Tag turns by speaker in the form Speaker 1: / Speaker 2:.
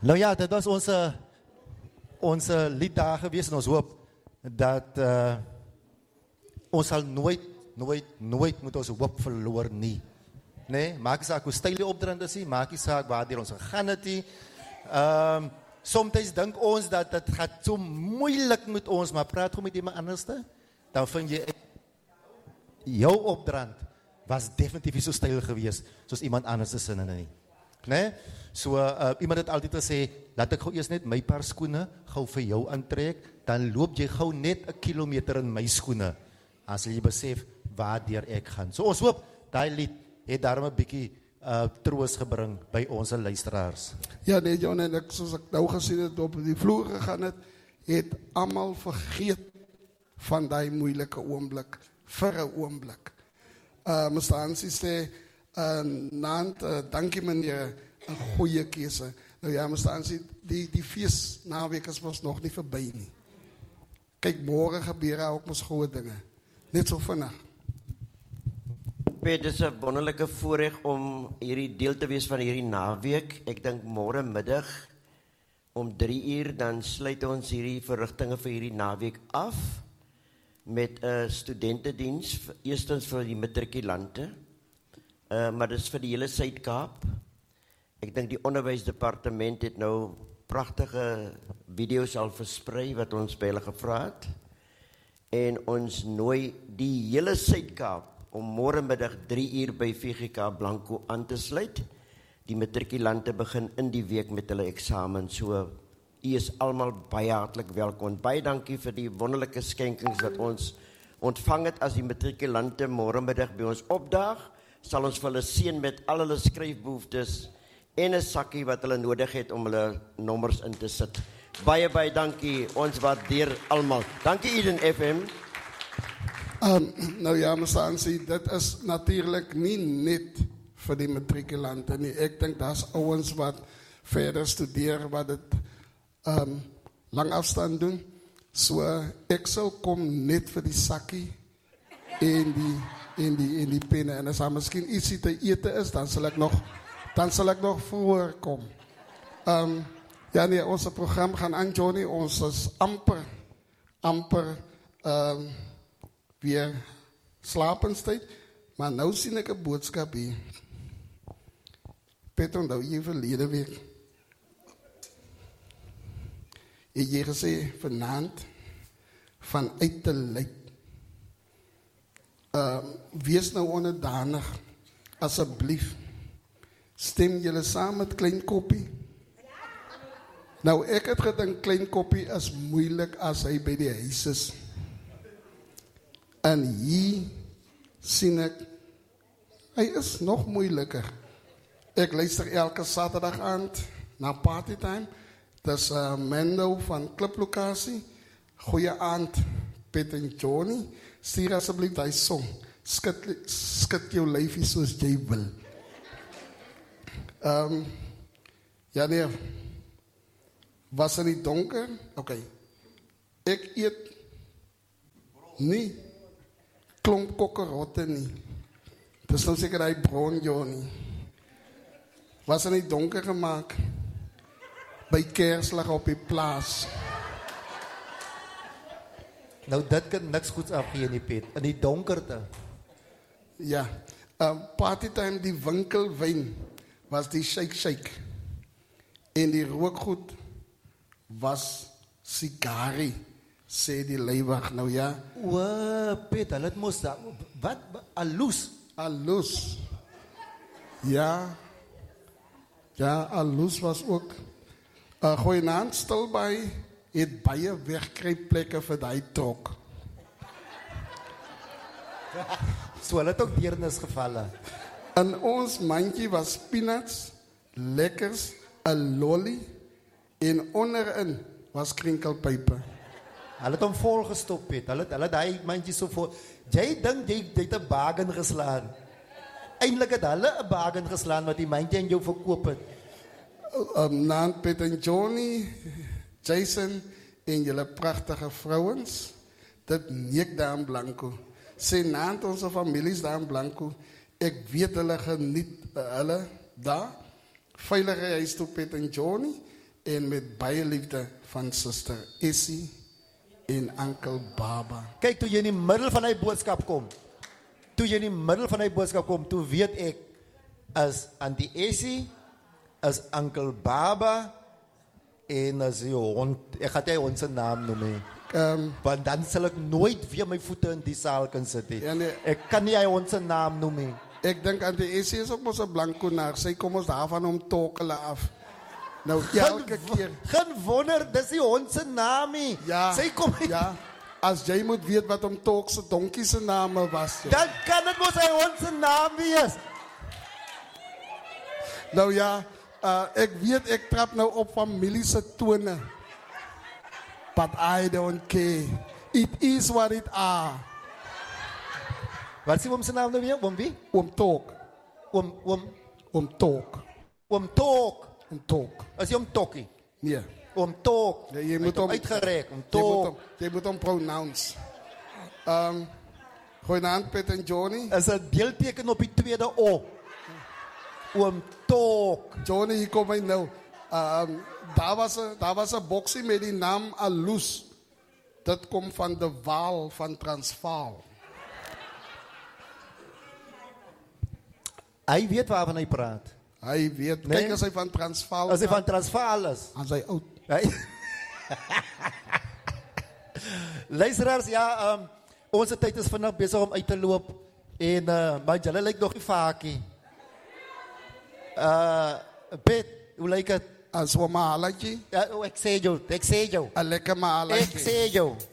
Speaker 1: Nou ja, dit was onze lied daar geweest en ons hoop dat ons sal nooit moet ons hoop verloor nie. Nee, maak nie saak hoe styl die opdrand is nie, maak nie saak waar ons gegaan het nie. Soms dink ons dat dit gaat so moeilik met ons, maar praat gewoon met iemand anders, dan vind je jou opdrand was definitief so styl geweest soos iemand anders se sinne nie. Nee? So iemand het altyd gesê, laat ek gou eers net my paar skoene gou vir jou aantrek, dan loop jy gou net 'n kilometer in my skoene as jy besef waartoe ek gaan. So ons hoop daai lied het daarom 'n bietjie troos gebring by ons luisteraars.
Speaker 2: Ja, nee, John, en soos ek nou gesien het op die vloer gegaan het almal vergeet van daai moeilike oomblik vir 'n oomblik. Mr. Hansie sê, Nant, dankie meneer, 'n goeie keuse. Nou ja, Mr. Hansie, die fees naweek was nog nie verby nie. Kyk, môre gebeur ook mos goeie dinge. Net so vinnig.
Speaker 3: Dit is 'n wonderlike voorreg om hierdie deel te wees van hierdie naweek. Ek dink môre middag om 3:00 dan sluit ons hierdie verrigtinge vir hierdie naweek af met 'n studentediens, eerstens vir die matrikulante, maar dit is vir die hele Suid-Kaap. Ek dink die onderwysdepartement het nou pragtige video's al versprei wat ons by hulle gevra het. En ons nooi die hele Suid-Kaap om môremiddag 3:00 by VGK Blanco aan te sluit. Die matrikulante begin in die week met hulle eksamen, so u is almal baie hartlik welkom. Baie dankie vir die wonderlike skenkings wat ons ontvang het as die matrikulante môremiddag by ons opdaag. Sal ons vir hulle seën met al hulle skryfbehoeftes en 'n sakkie wat hulle nodig het om hulle nommers in te sit. Baie dankie, ons waardeer almal. Dankie Eden FM.
Speaker 2: Nou ja, Mr. Hansie, dit is natuurlijk nie net vir die matrikulante nie. Ek dink daar's ouens wat verder studeer, wat dit lang afstand doen. So ek sal kom net vir die sakkie en die penne. En as daar miskien ietsie te ete is, dan sal ek nog vroeër kom. Ja nee, ons program gaan aan, Johnny. Ons is amper weer slapenstyd, maar nou sien ek 'n boodskap hier. Peter, onthou jy verlede week het jy gesê vanaand vanuit te lyk. Wees nou onderdanig, asseblief. Stem julle saam met Klein Koppie? Nou, ek het gedink Klein Koppie is moeilik as hy by die huis is. En hier sien ek, hy is nog moeiliker. Ek luister elke Saterdag aand na Partytime. Dis Mendo van Kliplokasie. Goeie aand, Pet en Johnny. Stuur asseblief die song. Skit jou lyfie soos jy wil. Ja nee, was in die donker? Oké. Ek eet nie klomp kokkerotte nie. Dis nou seker hy bron Johnny. Was in die donker gemaak by Kerslig op die plaas.
Speaker 1: Nou dit kan niks goeds afgee nie, Piet, in die donkerte.
Speaker 2: Ja, Partytime, die winkelwyn was die shake en die rookgoed was sigari, sê die leiwag. Nou ja.
Speaker 1: O, Piet, hulle het mos wat? Alus.
Speaker 2: Ja, alus was ook. Goeienaand, Stilbaai het baie wegkruipplekke vir die trok.
Speaker 1: So hulle het ook deernis gevalle.
Speaker 2: In ons mandjie was peanuts, lekkers, 'n lolly en onderin was krinkelpype.
Speaker 1: Hulle het hom vol gestop, Piet. Hulle daai mandjie so vol. Jy dink jy het 'n bargain geslaan. Eintlik het hulle 'n bargain geslaan wat die mandjie aan jou verkoop het.
Speaker 2: Naand Pet en Johnny, Jason en julle pragtige vrouens, dit neek daar in Blanco. Sê naand onze families daar in Blanco, ek weet hulle geniet hulle daar, veilige huis toe Pet en Johnny, En met baie liefde van Suster Essie en Uncle Baba.
Speaker 1: Kyk, toe jy in die middel van die boodskap kom. Toe weet ek as Auntie Essie, as Uncle Baba en as die hond, ek gaan die hond se naam noem. Want dan sal ek nooit weer my voete in die saal kan sit nie.
Speaker 2: Ja, nee.
Speaker 1: Ek kan nie hy hond se naam noem nie.
Speaker 2: Ek dink Auntie Essie is ook mos 'n blankoenaar. Sy kom ons daarvan om tokele af. Nou elke keer.
Speaker 1: Geen wonder, dis die hond se naam nie.
Speaker 2: Ja,
Speaker 1: Sy kom
Speaker 2: ja. As jy moet weet wat om Tok se donkie se name was.
Speaker 1: Dan kan dit mos hy hond se naam wees.
Speaker 2: Nou ja, ek weet ek trap nou op familie se tone. But I don't care. It is what it are.
Speaker 1: Wat is oom se naam nou weer? Oom wie?
Speaker 2: Oom Tok.
Speaker 1: Oom
Speaker 2: Tok.
Speaker 1: Oom Tok.
Speaker 2: Oom Tok.
Speaker 1: As jy hom Tokkie.
Speaker 2: Nee.
Speaker 1: Oom Tok.
Speaker 2: Ja, jy moet hom
Speaker 1: uitgerek. Oom Tok.
Speaker 2: Jy moet hom pronounce. Goeienaand Pet en Johnny.
Speaker 1: Is 'n deelteken op die tweede O. Oom Tok.
Speaker 2: Johnny, hier kom hy nou. Daar was 'n boksie met die naam Alus. Dit kom van de Waal van Transvaal.
Speaker 1: Hy weet waarvan hy praat.
Speaker 2: Hy weet,
Speaker 1: Nee.
Speaker 2: kyk as hy van Transvaal
Speaker 1: As hy
Speaker 2: praat,
Speaker 1: van Transvaal is.
Speaker 2: dan is hy oud.
Speaker 1: Luisteraars, ja, onze tyd is vandag besig om uit te loop. En maar julle lyk nog nie vakie. Bet, hoe lyk dit?
Speaker 2: As 'n mahalatjie,
Speaker 1: Ja, ek sê jou.
Speaker 2: 'n lekker mahalatjie.
Speaker 1: Ek sê jou.